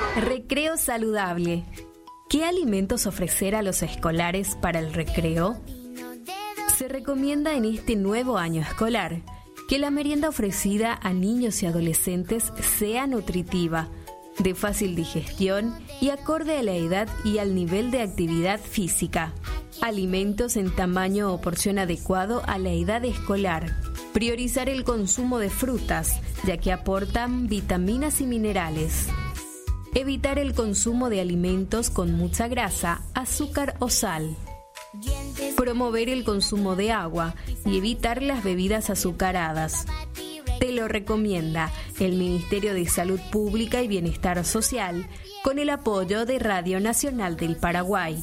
Recreo saludable. ¿Qué alimentos ofrecer a los escolares para el recreo? Se recomienda en este nuevo año escolar que la merienda ofrecida a niños y adolescentes sea nutritiva, de fácil digestión y acorde a la edad y al nivel de actividad física. Alimentos en tamaño o porción adecuado a la edad escolar. Priorizar el consumo de frutas, ya que aportan vitaminas y minerales. Evitar el consumo de alimentos con mucha grasa, azúcar o sal. Promover el consumo de agua y evitar las bebidas azucaradas. Te lo recomienda el Ministerio de Salud Pública y Bienestar Social con el apoyo de Radio Nacional del Paraguay.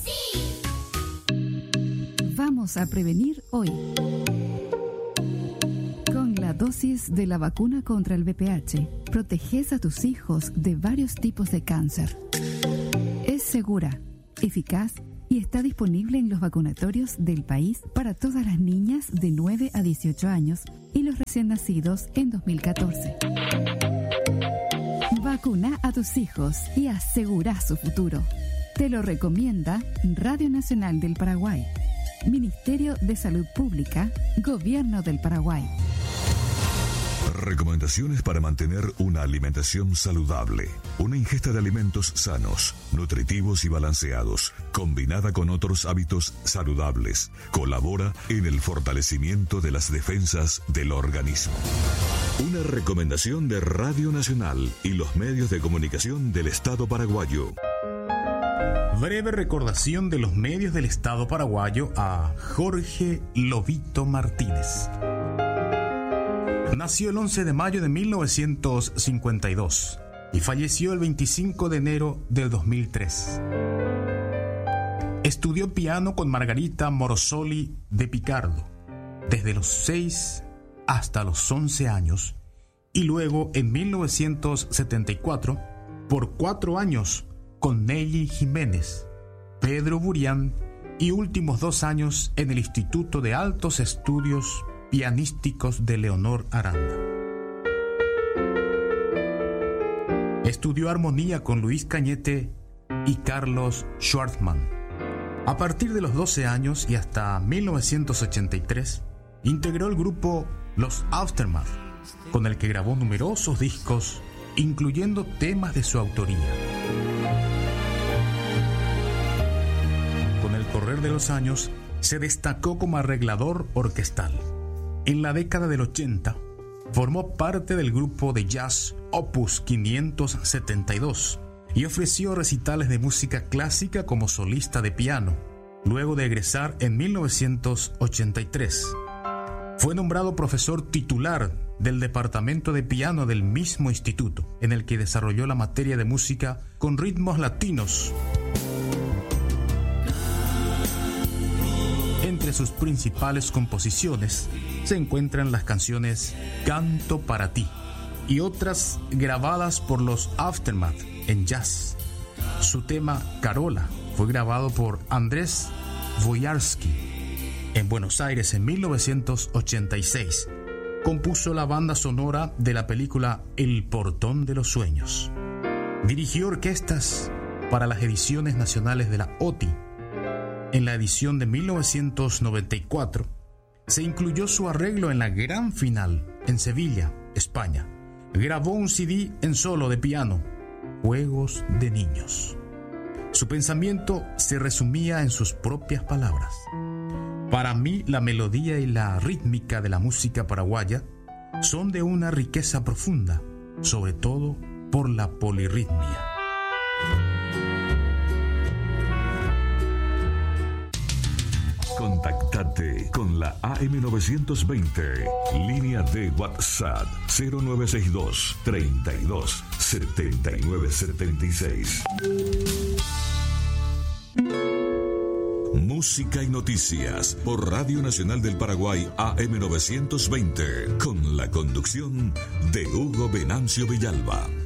Vamos a prevenir hoy. Con la dosis de la vacuna contra el VPH, proteges a tus hijos de varios tipos de cáncer. Es segura, eficaz y está disponible en los vacunatorios del país para todas las niñas de 9 a 18 años y los recién nacidos en 2014. Vacuna a tus hijos y asegura su futuro. Te lo recomienda Radio Nacional del Paraguay, Ministerio de Salud Pública, Gobierno del Paraguay. Recomendaciones para mantener una alimentación saludable. Una ingesta de alimentos sanos, nutritivos y balanceados, combinada con otros hábitos saludables, colabora en el fortalecimiento de las defensas del organismo. Una recomendación de Radio Nacional y los medios de comunicación del Estado paraguayo. Breve recordación de los medios del Estado paraguayo a Jorge Lobito Martínez. Nació el 11 de mayo de 1952 y falleció el 25 de enero del 2003. Estudió piano con Margarita Morosoli de Picardo desde los 6 hasta los 11 años y luego en 1974 por 4 años con Nelly Jiménez, Pedro Burián y últimos 2 años en el Instituto de Altos Estudios Pianísticos de Leonor Aranda. Estudió armonía con Luis Cañete y Carlos Schwartzman. A partir de los 12 años y hasta 1983, integró el grupo Los Aftermath, con el que grabó numerosos discos, incluyendo temas de su autoría. Con el correr de los años, se destacó como arreglador orquestal. En la década del 80, formó parte del grupo de jazz Opus 572 y ofreció recitales de música clásica como solista de piano, luego de egresar en 1983. Fue nombrado profesor titular del departamento de piano del mismo instituto, en el que desarrolló la materia de música con ritmos latinos. Entre sus principales composiciones se encuentran las canciones Canto para ti y otras grabadas por los Aftermath en jazz. Su tema Carola fue grabado por Andrés Wojarski en Buenos Aires en 1986. Compuso la banda sonora de la película El Portón de los Sueños. Dirigió orquestas para las ediciones nacionales de la OTI. En la edición de 1994 se incluyó su arreglo en la gran final en Sevilla, España. Grabó un CD en solo de piano, Juegos de Niños. Su pensamiento se resumía en sus propias palabras. Para mí, la melodía y la rítmica de la música paraguaya son de una riqueza profunda, sobre todo por la polirritmia. Contactate con la AM920, línea de WhatsApp 0962 32 79 76. Música y noticias por Radio Nacional del Paraguay AM920, con la conducción de Hugo Venancio Villalba.